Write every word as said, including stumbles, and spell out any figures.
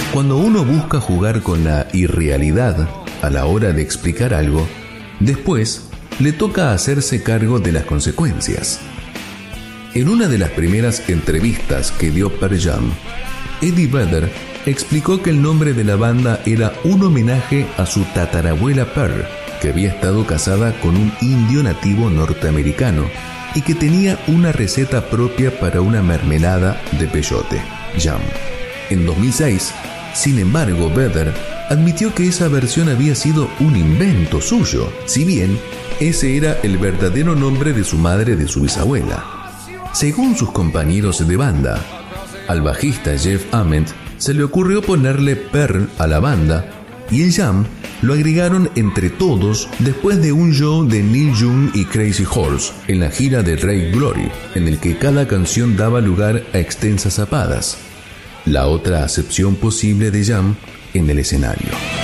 Cuando uno busca jugar con la irrealidad a la hora de explicar algo, después le toca hacerse cargo de las consecuencias. En una de las primeras entrevistas que dio Pearl Jam, Eddie Vedder explicó que el nombre de la banda era un homenaje a su tatarabuela Pearl, que había estado casada con un indio nativo norteamericano y que tenía una receta propia para una mermelada de peyote, Jam. En dos mil seis, sin embargo, Vedder admitió que esa versión había sido un invento suyo, si bien ese era el verdadero nombre de su madre de su bisabuela. Según sus compañeros de banda, al bajista Jeff Ament se le ocurrió ponerle Pearl a la banda y el Jam lo agregaron entre todos después de un show de Neil Young y Crazy Horse en la gira de Ray Glory, en el que cada canción daba lugar a extensas zapadas, la otra acepción posible de Jam en el escenario.